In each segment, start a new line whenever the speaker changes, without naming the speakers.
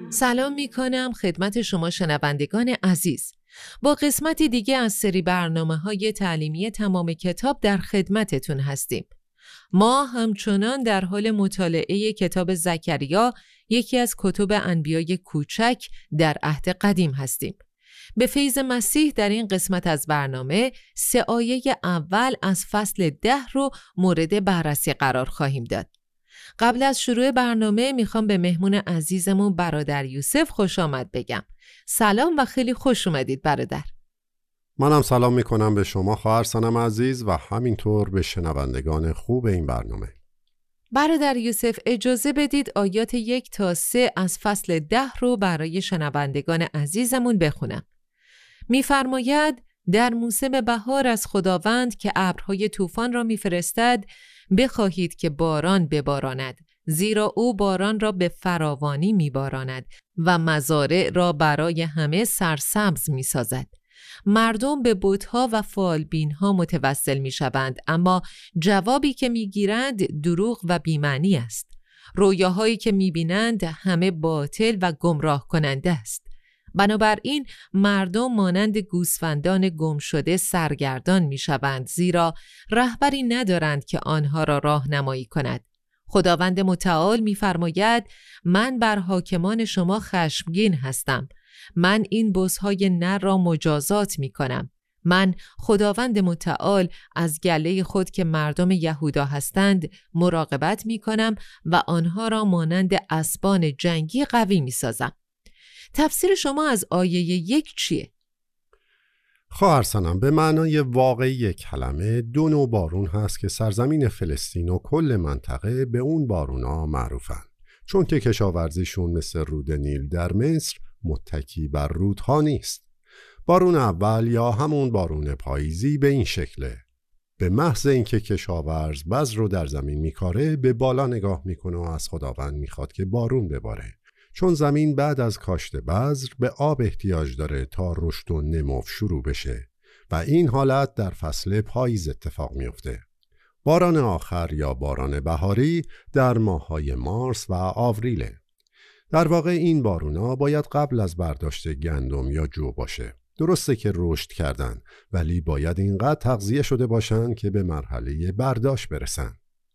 سلام میکنم خدمت شما شنوندگان عزیز. با قسمتی دیگه از سری برنامه‌های تعلیمی تمام کتاب در خدمتتون هستیم. ما همچنان در حال مطالعه کتاب زکریا، یکی از کتب انبیای کوچک در عهد قدیم هستیم. به فیض مسیح در این قسمت از برنامه 3 آیه اول از فصل 10 رو مورد بررسی قرار خواهیم داد. قبل از شروع برنامه میخوام به مهمون عزیزمون برادر یوسف خوش آمد بگم. سلام و خیلی خوش اومدید برادر.
منم سلام میکنم به شما خواهر سنم عزیز و همینطور به شنوندگان خوب این برنامه.
برادر یوسف اجازه بدید آیات 1 تا 3 از فصل 10 رو برای شنوندگان عزیزمون بخونم. میفرماید در موسم بهار از خداوند که ابرهای طوفان را میفرستد بخواهید که باران بباراند، زیرا او باران را به فراوانی میباراند و مزارع را برای همه سرسبز میسازد. مردم به بت‌ها و فالبین‌ها متوسل میشوند، اما جوابی که میگیرند دروغ و بی‌معنی است. رویاهایی که میبینند همه باطل و گمراه کننده است. بنابراین مردم مانند گوسفندان گم شده سرگردان میشوند، زیرا رهبری ندارند که آنها را راهنمایی کند. خداوند متعال می‌فرماید من بر حاکمان شما خشمگین هستم. من این بزهای نر را مجازات می‌کنم. من خداوند متعال از گله خود که مردم یهودا هستند مراقبت می‌کنم و آنها را مانند اسبان جنگی قوی می‌سازم. تفسیر شما از آیه 1 چیه؟
خواهر سنم، به معنای واقعی کلمه 2 نوع بارون هست که سرزمین فلسطین و کل منطقه به اون بارونا معروفن، چون که کشاورزیشون مثل رود نیل در مصر متکی بر رودها نیست. بارون اول یا همون بارون پاییزی به این شکله: به محض اینکه کشاورز بذر رو در زمین میکاره به بالا نگاه میکنه و از خداوند میخواد که بارون بباره، چون زمین بعد از کاشت بذر به آب احتیاج داره تا رشد و نمو شروع بشه و این حالت در فصل پاییز اتفاق میفته. باران آخر یا باران بهاری در ماه‌های مارس و آوریله. در واقع این بارونا باید قبل از برداشت گندم یا جو باشه. درسته که رشد کردن، ولی باید اینقدر تغذیه شده باشن که به مرحله برداشت برسن.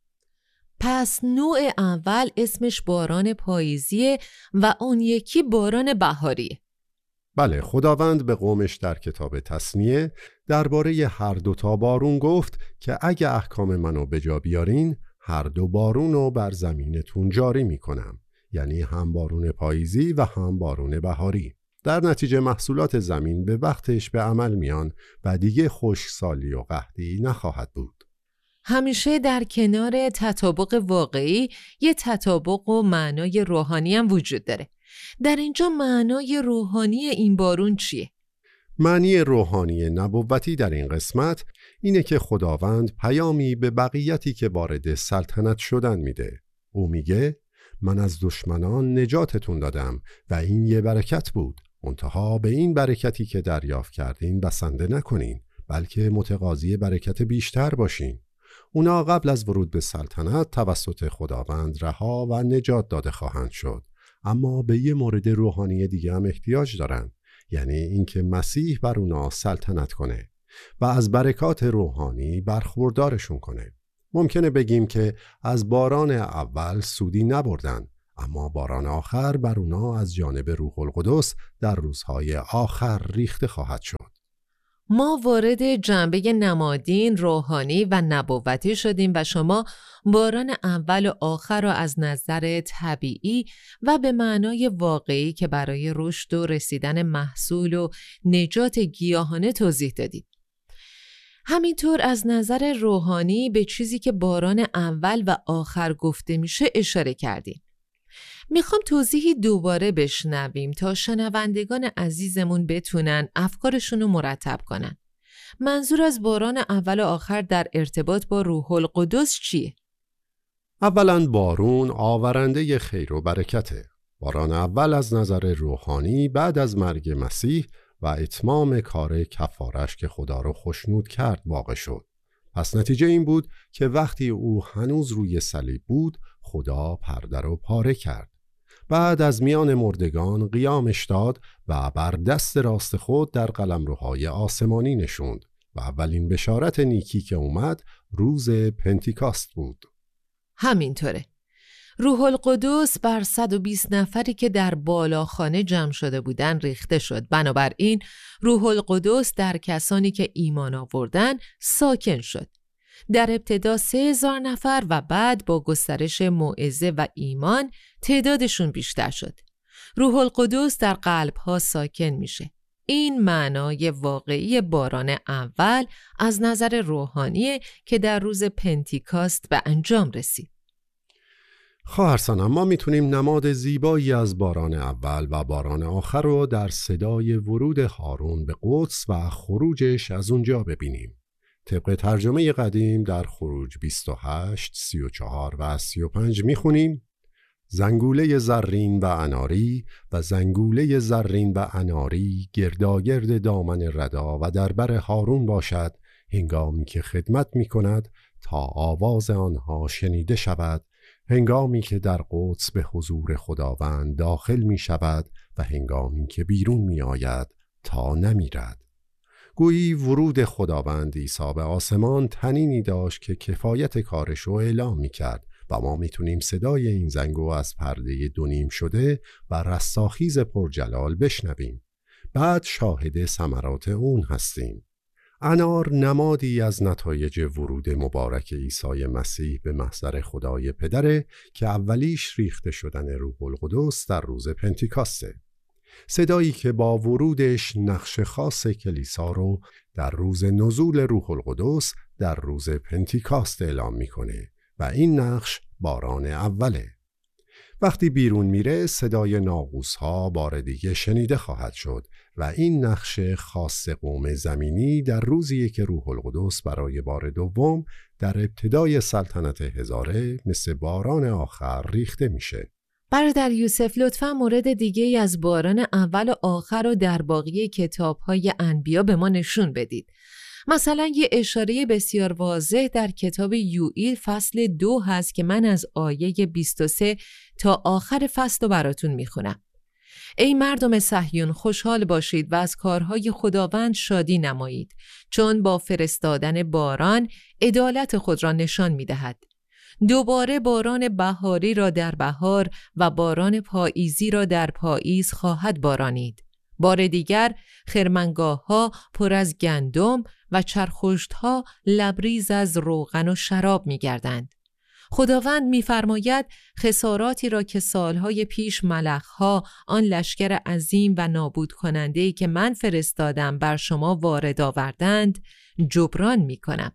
پس نوع اول اسمش باران پاییزیه و اون یکی باران بهاریه.
بله، خداوند به قومش در کتاب تثنیه درباره هر 2 تا بارون گفت که اگه احکام منو به جا بیارین هر 2 بارون رو بر زمینتون جاری میکنم، یعنی هم بارون پاییزی و هم بارون بهاری. در نتیجه محصولات زمین به وقتش به عمل میان و دیگه خشکسالی و قحطی نخواهد بود.
همیشه در کنار تطابق واقعی یه تطابق و معنای روحانی هم وجود داره. در اینجا معنای روحانی این بارون چیه؟
معنی روحانی نبوتی در این قسمت اینه که خداوند پیامی به بقیتی که وارد سلطنت شدن میده. او میگه من از دشمنان نجاتتون دادم و این یه برکت بود. منتها به این برکتی که دریافت کردین بسنده نکنین، بلکه متقاضی برکت بیشتر باشین. اونا قبل از ورود به سلطنت توسط خداوند رها و نجات داده خواهند شد، اما به یه مورد روحانی دیگه هم احتیاج دارن، یعنی اینکه مسیح بر اونا سلطنت کنه و از برکات روحانی برخوردارشون کنه. ممکنه بگیم که از باران اول سودی نبردن، اما باران آخر بر اونا از جانب روح القدس در روزهای آخر ریخته خواهد شد.
ما وارد جنبه نمادین، روحانی و نبوتی شدیم و شما باران اول و آخر را از نظر طبیعی و به معنای واقعی که برای رشد و رسیدن محصول و نجات گیاهانه توضیح دادید. همینطور از نظر روحانی به چیزی که باران اول و آخر گفته میشه اشاره کردیم. میخوام توضیحی دوباره بشنویم تا شنوندگان عزیزمون بتونن افکارشون رو مرتب کنن. منظور از باران اول و آخر در ارتباط با روح القدس چیه؟
اولا بارون آورنده خیر و برکته. باران اول از نظر روحانی بعد از مرگ مسیح و اتمام کار کفارش که خدا رو خوشنود کرد واقع شد. پس نتیجه این بود که وقتی او هنوز روی صلیب بود خدا پرده رو پاره کرد. بعد از میان مردگان قیامش داد و بر دست راست خود در قلمروهای آسمانی نشوند و اولین بشارت نیکی که اومد روز پنتیکاست بود.
همینطوره. روح القدس بر 120 نفری که در بالاخانه جمع شده بودن ریخته شد. بنابراین روح القدس در کسانی که ایمان آوردن ساکن شد. در ابتدا 3000 نفر و بعد با گسترش موعظه و ایمان تعدادشون بیشتر شد. روح القدس در قلب‌ها ساکن میشه. این معنای واقعی باران اول از نظر روحانیه که در روز پنتیکاست به انجام رسید.
خواهر سنم، ما میتونیم نماد زیبایی از باران اول و باران آخر رو در صدای ورود هارون به قدس و خروجش از اونجا ببینیم. طبق ترجمه قدیم در خروج 28، 34 و 35 میخونیم: زنگوله زرین و اناری و زنگوله زرین و اناری گرداگرد دامن ردا و در بر هارون باشد هنگامی که خدمت میکند تا آواز آنها شنیده شود، هنگامی که در قدس به حضور خداوند داخل می شود و هنگامی که بیرون می آید تا نمیرد. گویی ورود خداوند عیسی به آسمان طنینی داشت که کفایت کارش رو اعلام می کرد و ما می تونیم صدای این زنگو از پرده دونیم شده و رستاخیز پرجلال بشنویم. بعد شاهد ثمرات اون هستیم. انار نمادی از نتایج ورود مبارک عیسی مسیح به محضر خدای پدره که اولیش ریخته شدن روح القدس در روز پنتیکاسته. صدایی که با ورودش نقش خاص کلیسا رو در روز نزول روح القدس در روز پنتیکاست اعلام میکنه و این نقش باران اوله. وقتی بیرون میره صدای ناقوس‌ها بار دیگه شنیده خواهد شد و این نقش خاص قوم زمینی در روزیه که روح القدس برای بار دوم در ابتدای سلطنت هزاره مثل باران آخر ریخته میشه.
برادر یوسف، لطفاً مورد دیگه از باران اول و آخر رو در باقی کتاب‌های انبیا به ما نشون بدید. مثلا یه اشاره بسیار واضح در کتاب یوئیل فصل 2 هست که من از آیه 23 تا آخر فصل رو براتون میخونم. ای مردم صهیون، خوشحال باشید و از کارهای خداوند شادی نمایید، چون با فرستادن باران عدالت خود را نشان میدهد. دوباره باران بهاری را در بهار و باران پاییزی را در پاییز خواهد بارانید. بار دیگر خرمنگاه‌ها پر از گندم و چرخشت‌ها لبریز از روغن و شراب می‌گردند. خداوند می‌فرماید خساراتی را که سالهای پیش ملخ‌ها، آن لشکر عظیم و نابود کننده‌ای که من فرستادم بر شما وارد آوردند، جبران می‌کنم.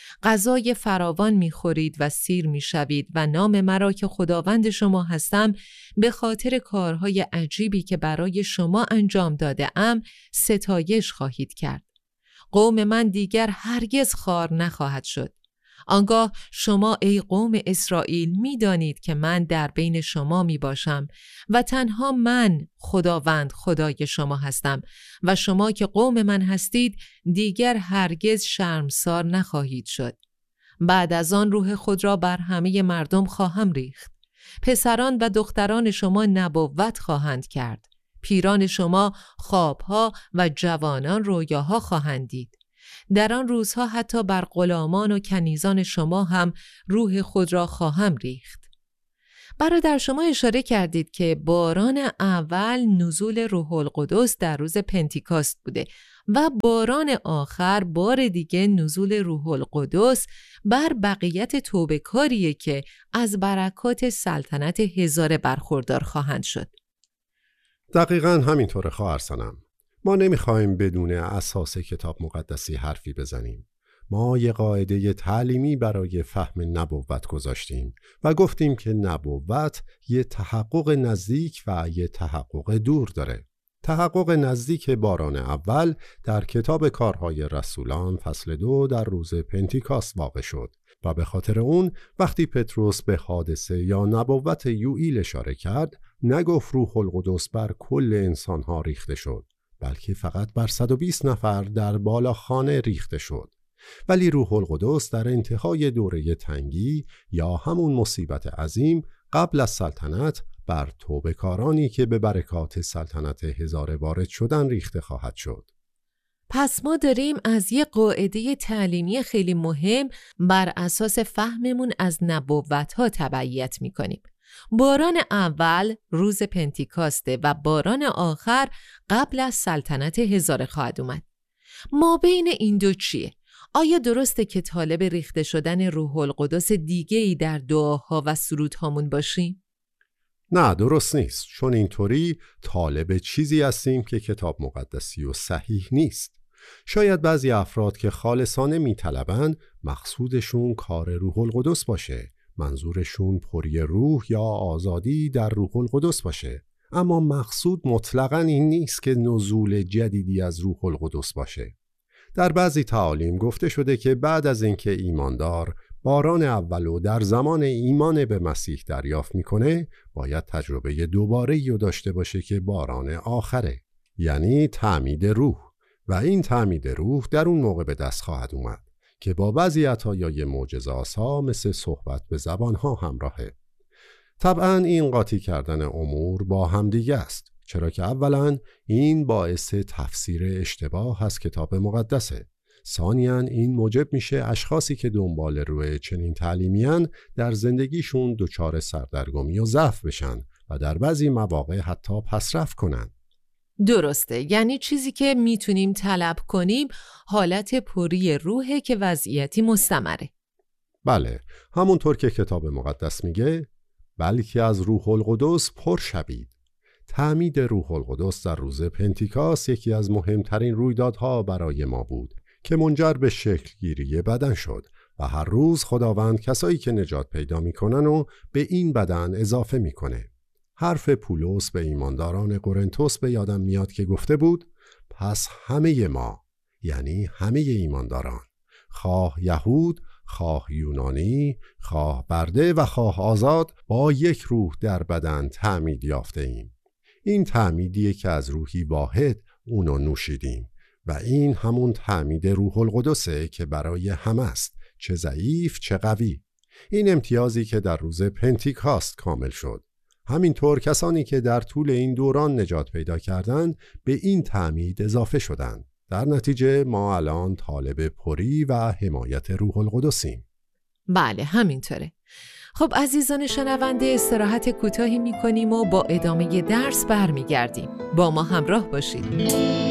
غذای فراوان می‌خورید و سیر می‌شوید و نام مرا که خداوند شما هستم به خاطر کارهای عجیبی که برای شما انجام داده‌ام ستایش خواهید کرد. قوم من دیگر هرگز خوار نخواهد شد. آنگاه شما ای قوم اسرائیل می‌دانید که من در بین شما می‌باشم و تنها من خداوند خدای شما هستم و شما که قوم من هستید دیگر هرگز شرمسار نخواهید شد. بعد از آن روح خود را بر همه مردم خواهم ریخت. پسران و دختران شما نبوت خواهند کرد. پیران شما خوابها و جوانان رویاها خواهند دید. در آن روزها حتی بر غلامان و کنیزان شما هم روح خود را خواهم ریخت. برادر، شما اشاره کردید که باران اول نزول روح القدس در روز پنتیکاست بوده و باران آخر بار دیگه نزول روح القدس بر بقیت توبه‌کاریه که از برکات سلطنت هزاره برخوردار خواهند شد.
دقیقاً همینطوره خواهر سنم. ما نمیخوایم بدون اساس کتاب مقدسی حرفی بزنیم. ما یه قاعده تعلیمی برای فهم نبوت گذاشتیم و گفتیم که نبوت یه تحقق نزدیک و یه تحقق دور داره. تحقق نزدیک باران اول در کتاب کارهای رسولان فصل 2 در روز پنتیکاست واقع شد و به خاطر اون وقتی پتروس به حادثه یا نبوت یوئیل اشاره کرد نگفت روح القدس بر کل انسانها ریخته شد، بلکه فقط بر 120 نفر در بالاخانه ریخته شد. ولی روح القدس در انتهای دوره تنگی یا همون مصیبت عظیم قبل از سلطنت بر توبه‌کارانی که به برکات سلطنت هزاره وارد شدن ریخته خواهد شد.
پس ما داریم از یه قاعده تعلیمی خیلی مهم بر اساس فهممون از نبوت‌ها تبعیت می‌کنیم. باران اول روز پنتیکاسته و باران آخر قبل از سلطنت هزاره خواهد اومد. ما بین این دو چیه؟ آیا درسته که طالب ریخته شدن روح القدس دیگه‌ای در دعاها و سرودهامون باشیم؟
نه، درست نیست، چون اینطوری طالب چیزی هستیم که کتاب مقدسی و صحیح نیست. شاید بعضی افراد که خالصانه میطلبند مقصودشون کار روح القدس باشه، منظورشون پری روح یا آزادی در روح القدس باشه، اما مقصود مطلقاً این نیست که نزول جدیدی از روح القدس باشه. در بعضی تعالیم گفته شده که بعد از اینکه ایماندار باران اولو در زمان ایمان به مسیح دریافت میکنه، باید تجربه دوباره‌ای رو داشته باشه که باران آخره، یعنی تعمید روح، و این تعمید روح در اون موقع به دست خواهد اومد که با بعضی عطایای معجزه‌آسا مثل صحبت به زبانها همراهه. طبعاً این قاطی کردن امور با همدیگه است، چرا که اولاً این باعث تفسیر اشتباه از کتاب مقدسه. ثانیاً این موجب میشه اشخاصی که دنبال روی چنین تعلیمیان در زندگیشون دچار سردرگمی و ضعف بشن و در بعضی مواقع حتی پسرفت کنن.
درسته، یعنی چیزی که میتونیم طلب کنیم حالت پری روحه که وضعیتی مستمره.
بله، همونطور که کتاب مقدس میگه بلکه از روح القدس پر شوید. تعمید روح القدس در روز پنتیکاست یکی از مهمترین رویدادها برای ما بود که منجر به شکل گیری بدن شد و هر روز خداوند کسایی که نجات پیدا میکنن و به این بدن اضافه میکنه. حرف پولس به ایمانداران قرنتوس به یادم میاد که گفته بود پس همه ما، یعنی همه ایمانداران، خواه یهود، خواه یونانی، خواه برده و خواه آزاد، با یک روح در بدن تعمید یافته ایم. این تعمیدیه که از روحی واحد اونو نوشیدیم و این همون تعمید روح القدسه که برای همه است، چه ضعیف چه قوی. این امتیازی که در روز پنتیکاست کامل شد. همینطور کسانی که در طول این دوران نجات پیدا کردند به این تعمید اضافه شدند. در نتیجه ما الان طالب پری و حمایت روح القدسیم.
بله، همینطوره. خب عزیزان شنونده، استراحت کوتاهی می‌کنیم و با ادامه درس برمیگردیم. با ما همراه باشید.